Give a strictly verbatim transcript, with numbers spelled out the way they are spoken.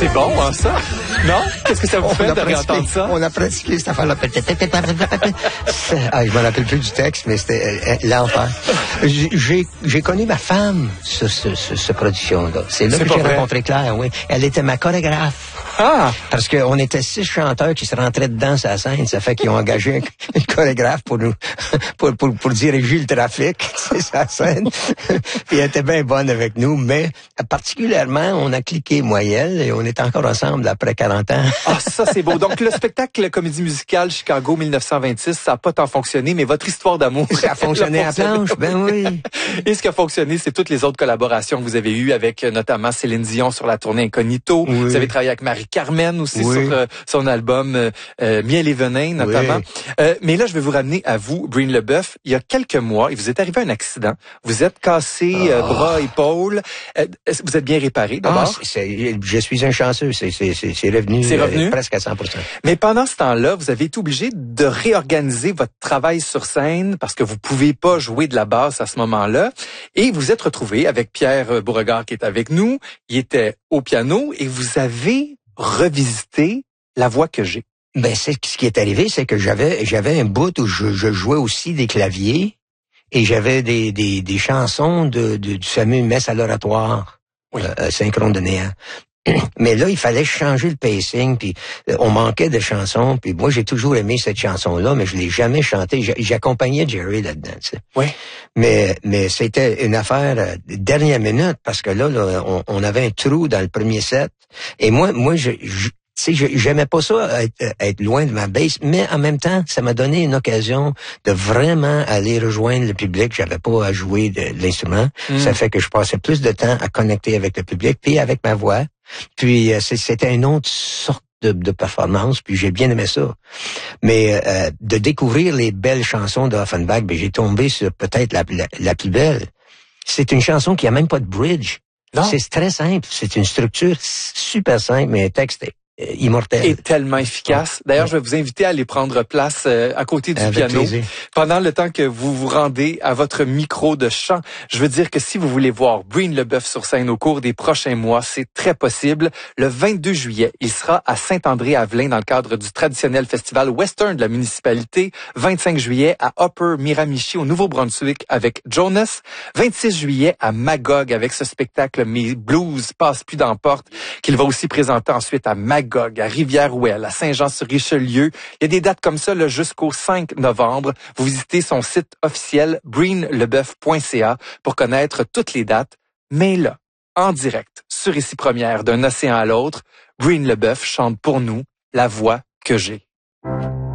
C'est bon, hein, ça? Non? Qu'est-ce que ça vous On fait a de pratiqué- réentendre ça? On a pratiqué cette affaire-là. Ah, je m'en rappelle plus du texte, mais c'était euh, euh, l'enfer. J'ai, j'ai connu ma femme sur ce, ce, ce production-là. C'est là C'est que pas j'ai vrai. rencontré Claire, oui. Elle était ma chorégraphe. Ah! Parce qu'on était six chanteurs qui se rentraient dedans sur la scène. Ça fait qu'ils ont engagé un, une chorégraphe pour nous, pour, pour, pour diriger le trafic, c'est sa scène. Puis elle était bien bonne avec nous, mais particulièrement, on a cliqué, moi et elle, et on est encore ensemble après quarante ans. Ah, ça, c'est beau. Donc, le spectacle Comédie musicale Chicago dix-neuf cent vingt-six, ça n'a pas tant fonctionné, mais votre histoire d'amour... Ça a fonctionné à la planche, ben oui. Et ce qui a fonctionné, c'est toutes les autres collaborations que vous avez eues avec euh, notamment Céline Dion sur la tournée Incognito. Oui. Vous avez travaillé avec Marie-Carmen aussi Oui. sur euh, son album euh, euh, Miel et Venin, notamment. Oui. Euh, mais là, je vais vous ramener à vous, Breen Leboeuf. Il y a quelques mois, il vous est arrivé un accident. Vous êtes cassé euh, Oh. bras, épaules. Euh, est-ce que vous êtes bien réparé Ah, d'abord? c'est, c'est- je suis un chanceux. C'est, c'est, c'est, c'est revenu, C'est revenu? euh, presque à cent pour cent. Mais pendant ce temps-là, vous avez été obligé de réorganiser votre travail sur scène parce que vous pouvez pas jouer de la basse à ce moment-là. Et vous êtes retrouvé avec Pierre Beauregard qui est avec nous. Il était au piano et vous avez revisité La voix que j'ai. Ben, c'est ce qui est arrivé, c'est que j'avais, j'avais un bout où je, je jouais aussi des claviers et j'avais des, des, des chansons de, de, du fameux Messe à l'oratoire, Oui. euh, synchrone de néant. Mais là, il fallait changer le pacing, puis euh, on manquait de chansons, puis moi, j'ai toujours aimé cette chanson-là, mais je l'ai jamais chantée. J'a- J'accompagnais Jerry là-dedans, tu sais. Oui. Mais, mais c'était une affaire euh, dernière minute, parce que là, là on, on avait un trou dans le premier set, et moi, moi, je... je tu sais, je- j'aimais pas ça, être, être loin de ma base, mais en même temps, ça m'a donné une occasion de vraiment aller rejoindre le public. J'avais pas à jouer de, de l'instrument. Mm. Ça fait que je passais plus de temps à connecter avec le public, puis avec ma voix. Puis euh, c'est- c'était une autre sorte de, de performance, puis j'ai bien aimé ça. Mais euh, de découvrir les belles chansons d'Offenbach, ben, j'ai tombé sur peut-être la, la, la plus belle. C'est une chanson qui a même pas de bridge. Non. C'est très simple. C'est une structure super simple, mais un texte est euh, immortel. Est tellement efficace. D'ailleurs, je vais vous inviter à aller prendre place euh, à côté du Avec piano. plaisir. Pendant le temps que vous vous rendez à votre micro de chant, je veux dire que si vous voulez voir Breen Leboeuf sur scène au cours des prochains mois, c'est très possible. Le vingt-deux juillet, il sera à Saint-André-Avelin dans le cadre du traditionnel festival western de la municipalité. vingt-cinq juillet à Upper Miramichi au Nouveau-Brunswick avec Jonas. vingt-six juillet à Magog avec ce spectacle Mes blues passent plus d'emporte qu'il va aussi présenter ensuite à Magog, à Rivière-Ouelle, à Saint-Jean-sur-Richelieu. Il y a des dates comme ça là, jusqu'au cinq novembre. Vous visitez son site officiel breen leboeuf point c a pour connaître toutes les dates. Mais là, en direct, sur Ici Première, d'un océan à l'autre, Breen Leboeuf chante pour nous La voix que j'ai.